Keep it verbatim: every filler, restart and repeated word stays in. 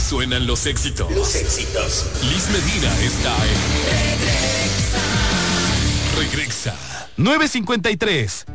suenan los éxitos. Los éxitos. Liz Medina está en Regresa. Regresa. nueve cincuenta y tres.